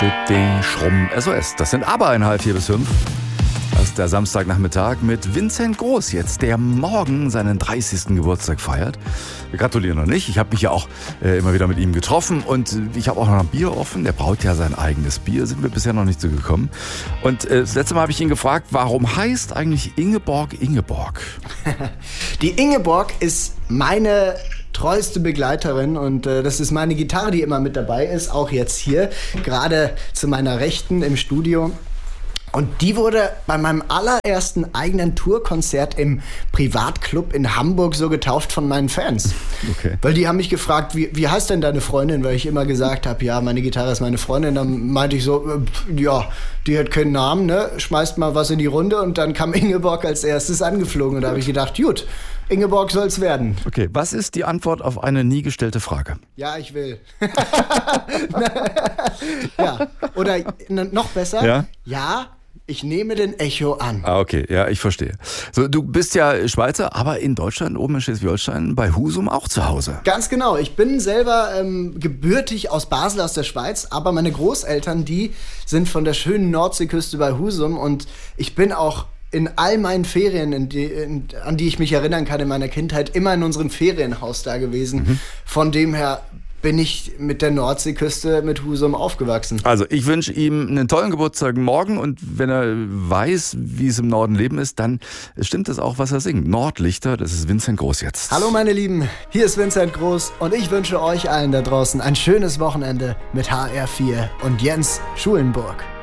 Schrumm, SOS. Das sind Aber-Einhalt 4 bis 5. Das ist der Samstagnachmittag mit Vincent Groß jetzt, der morgen seinen 30. Geburtstag feiert. Wir gratulieren noch nicht. Ich habe mich ja auch immer wieder mit ihm getroffen und ich habe auch noch ein Bier offen. Der braut ja sein eigenes Bier, sind wir bisher noch nicht so gekommen. Und das letzte Mal habe ich ihn gefragt, warum heißt eigentlich Ingeborg Ingeborg? Die Ingeborg ist meine treueste Begleiterin und das ist meine Gitarre, die immer mit dabei ist, auch jetzt hier, gerade zu meiner Rechten im Studio. Und die wurde bei meinem allerersten eigenen Tourkonzert im Privatclub in Hamburg so getauft von meinen Fans. Okay. Weil die haben mich gefragt, wie heißt denn deine Freundin? Weil ich immer gesagt habe, ja, meine Gitarre ist meine Freundin. Dann meinte ich so, ja, die hat keinen Namen, ne? Schmeißt mal was in die Runde. Und dann kam Ingeborg als erstes angeflogen. Und da habe ich gedacht, gut, Ingeborg soll's werden. Okay, was ist die Antwort auf eine nie gestellte Frage? Ja, ich will. Ja, oder noch besser, ja, ich nehme den Echo an. Ah, okay, ja, ich verstehe. So, du bist ja Schweizer, aber in Deutschland, oben in Schleswig-Holstein, bei Husum auch zu Hause. Ganz genau. Ich bin selber gebürtig aus Basel, aus der Schweiz, aber meine Großeltern, die sind von der schönen Nordseeküste bei Husum und ich bin auch in all meinen Ferien, an die ich mich erinnern kann in meiner Kindheit, immer in unserem Ferienhaus da gewesen. Von dem her bin ich mit der Nordseeküste, mit Husum aufgewachsen. Also ich wünsche ihm einen tollen Geburtstag morgen und wenn er weiß, wie es im Norden Leben ist, dann stimmt es auch, was er singt. Nordlichter, das ist Vincent Groß jetzt. Hallo meine Lieben, hier ist Vincent Groß und ich wünsche euch allen da draußen ein schönes Wochenende mit HR4 und Jens Schulenburg.